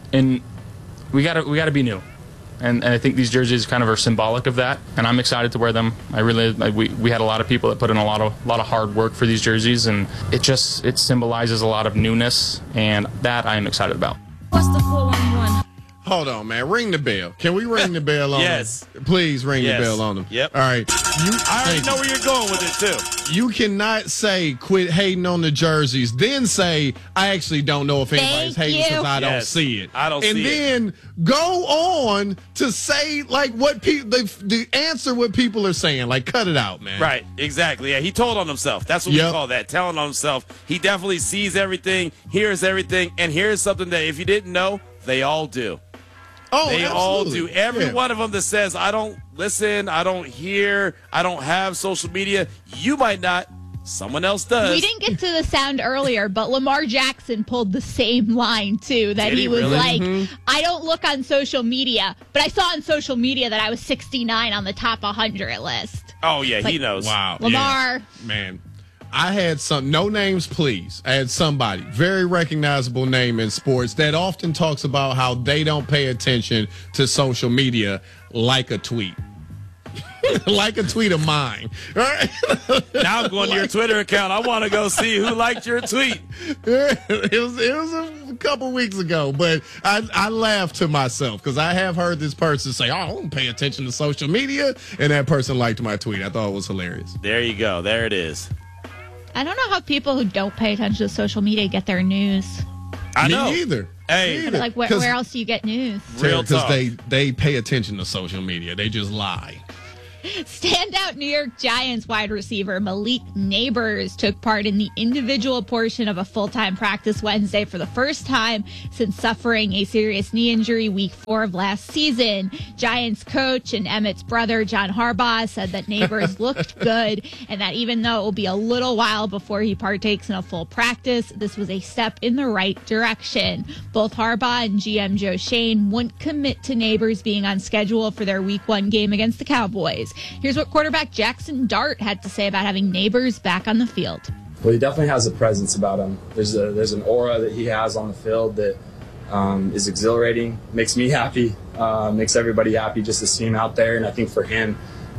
we gotta be new, and I think these jerseys kind of are symbolic of that. And I'm excited to wear them. We had a lot of people that put in a lot of hard work for these jerseys, and it symbolizes a lot of newness, and that I am excited about. What's the 411? Hold on, man. Ring the bell. Can we ring the bell on Yes. them? Please ring the bell on them. Yep. All right. I already know where you're going with it, too. You cannot say quit hating on the jerseys, then say I actually don't know if anybody's hating because I don't see it. I don't see it. And then go on to say like what people the answer what people are saying. Like cut it out, man. Right, exactly. Yeah, he told on himself. That's what we call that, telling on himself. He definitely sees everything, hears everything, and here's something that if you didn't know, they all do. Oh, they absolutely. all do. Every one of them that says, I don't listen, I don't hear, I don't have social media. You might not, Someone else does. We didn't get to the sound earlier, but Lamar Jackson pulled the same line, too, that Did he was really? like, I don't look on social media, but I saw on social media that I was 69 on the top 100 list. Oh, yeah, he Like, knows. Wow. Lamar. Yeah. Man. I had no names, please. I had somebody, very recognizable name in sports that often talks about how they don't pay attention to social media like a tweet. Like a tweet of mine. Right? Now I'm going to your Twitter account. I want to go see who liked your tweet. It was a couple weeks ago, but I laughed to myself because I have heard this person say, I don't pay attention to social media, and that person liked my tweet. I thought it was hilarious. There you go. There it is. I don't know how people who don't pay attention to social media get their news. I know. Me either. Hey, Like, where else do you get news? Real talk. Because they pay attention to social media. They just lie. Standout New York Giants wide receiver Malik Neighbors took part in the individual portion of a full-time practice Wednesday for the first time since suffering a serious knee injury week 4 of last season. Giants coach and Emmett's brother, John Harbaugh, said that Neighbors looked good and that even though it will be a little while before he partakes in a full practice, this was a step in the right direction. Both Harbaugh and GM Joe Shane wouldn't commit to Neighbors being on schedule for their week 1 game against the Cowboys. Here's what quarterback Jackson Dart had to say about having Neighbors back on the field. Well, he definitely has a presence about him. There's an aura that he has on the field that is exhilarating, makes me happy, makes everybody happy just to see him out there. And I think for him,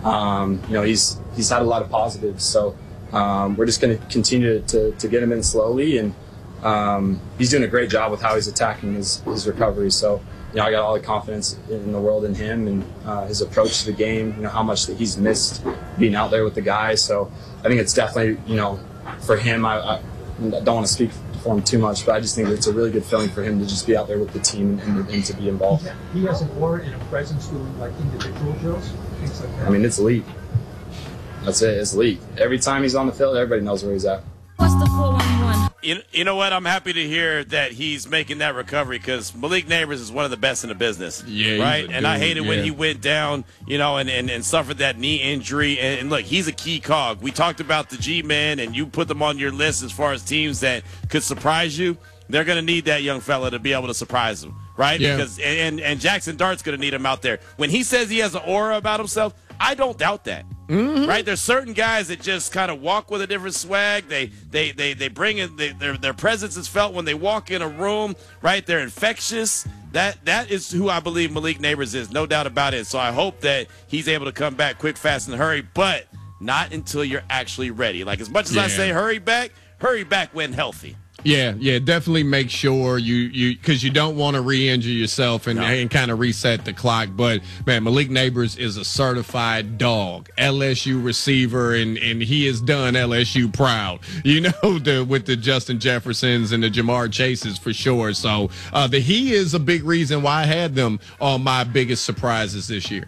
he's had a lot of positives. So we're just going to continue to get him in slowly. And he's doing a great job with how he's attacking his recovery. So, I got all the confidence in the world in him and his approach to the game, how much that he's missed being out there with the guys. So I think it's definitely, for him, I don't want to speak for him too much, but I just think it's a really good feeling for him to just be out there with the team and to be involved. He has an aura and a presence doing like individual drills, things like that. I mean, it's elite. That's it. It's elite. Every time he's on the field, everybody knows where he's at. What's the 411? You know what? I'm happy to hear that he's making that recovery because Malik Neighbors is one of the best in the business. Yeah, right. And I hated when he went down, and suffered that knee injury. And look, he's a key cog. We talked about the G-men, and you put them on your list as far as teams that could surprise you. They're going to need that young fella to be able to surprise them, right? Yeah. Because and Jackson Dart's going to need him out there. When he says he has an aura about himself, I don't doubt that. Mm-hmm. Right? There's certain guys that just kind of walk with a different swag. They bring in their presence is felt when they walk in a room. Right? They're infectious. That is who I believe Malik Neighbors is, no doubt about it. So I hope that he's able to come back quick, fast, and hurry, but not until you're actually ready. Like as much as I say hurry back when healthy. Yeah, definitely make sure you because you don't want to re-injure yourself and kind of reset the clock. But, man, Malik Neighbors is a certified dog, LSU receiver, and he has done LSU proud, with the Justin Jeffersons and the Jamar Chases for sure. So he is a big reason why I had them on my biggest surprises this year.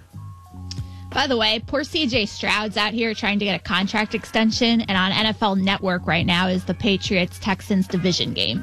By the way, poor C.J. Stroud's out here trying to get a contract extension, and on NFL Network right now is the Patriots-Texans division game.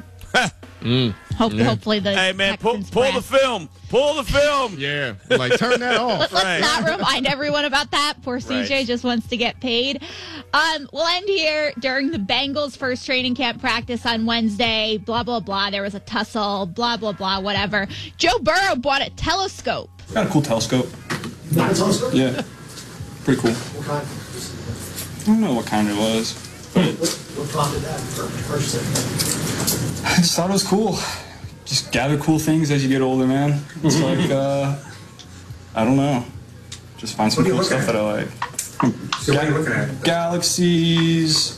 Hopefully the Hey, man, pull Texans the film. Pull the film. Yeah, like turn that off. Let's not remind everyone about that. Poor CJ just wants to get paid. We'll end here. During the Bengals' first training camp practice on Wednesday, blah, blah, blah. There was a tussle, blah, blah, blah, whatever. Joe Burrow bought a telescope. Got a cool telescope. Not a telescope? Yeah. Pretty cool. What kind? I don't know what kind it was. But What prompted that for purchasing? I just thought it was cool. Just gather cool things as you get older, man. It's like, I don't know. Just find some cool stuff that I like. So what are you looking at? Galaxies,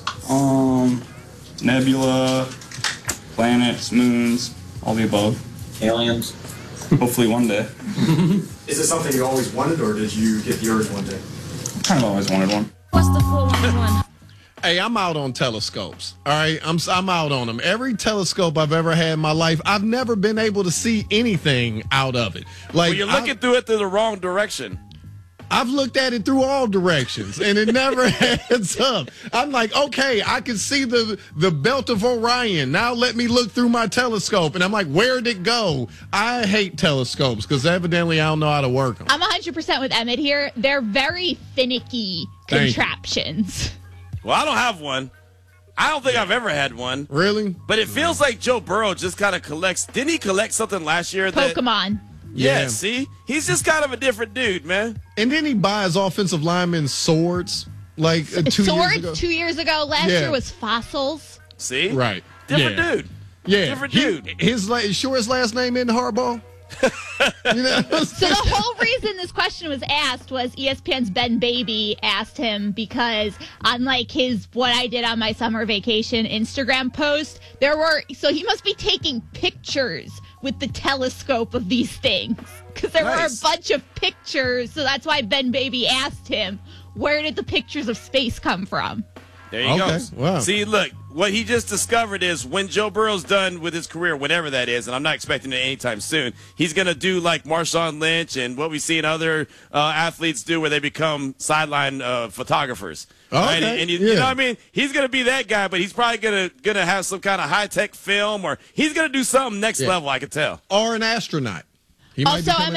nebula, planets, moons, all the above. Aliens. Hopefully one day. Is this something you always wanted, or did you get yours one day? Kind of always wanted one. What's the 411? Hey, I'm out on telescopes. All right, I'm out on them. Every telescope I've ever had in my life, I've never been able to see anything out of it. Like you're looking through it through the wrong direction. I've looked at it through all directions, and it never adds up. I'm like, okay, I can see the belt of Orion. Now let me look through my telescope. And I'm like, where'd it go? I hate telescopes because evidently I don't know how to work them. I'm 100% with Emmett here. They're very finicky contraptions. Well, I don't have one. I don't think I've ever had one. Really? But it feels like Joe Burrow just kind of collects. Didn't he collect something last year? Pokemon. Yeah, see? He's just kind of a different dude, man. And then he buys offensive linemen swords like 2 years ago. 2 years ago. Last year was fossils. See? Right. Different dude. Yeah. Different dude. His last name in Harbaugh? You know? So the whole reason this question was asked was ESPN's Ben Baby asked him because unlike his What I Did on My Summer Vacation Instagram post, so he must be taking pictures with the telescope of these things because there were a bunch of pictures. So that's why Ben Baby asked him, where did the pictures of space come from? There you go. Wow. See, look, what he just discovered is when Joe Burrow's done with his career, whatever that is, and I'm not expecting it anytime soon, he's going to do like Marshawn Lynch and what we've seen other athletes do where they become sideline photographers. Right? And you know what I mean? He's going to be that guy, but he's probably going to have some kind of high-tech film, or he's going to do something next level, I can tell. Or an astronaut. He might also,